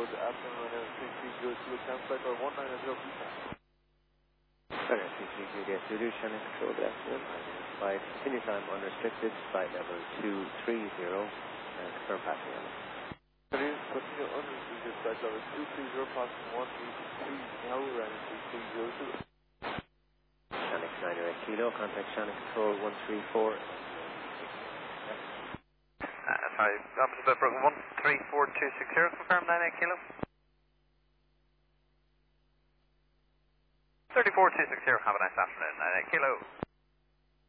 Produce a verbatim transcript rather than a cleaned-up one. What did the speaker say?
Road, Aston Runner three three zero two, campsite or one nine zero. Runner three three zero Zulu, Shannon Control, good afternoon. Flight, continue time unrestricted, flight level two three zero, and confirm passing on it. Continue unrestricted, flight level two three zero, passing one eight three now, running three three zero two. Shannon nine eight Kilo, contact Shannon Control one three four. Uh, sorry, Officer Bedbrook one three four two six zero, confirm nine eight Kilo. three four two six zero, have a nice afternoon, nine eight Kilo.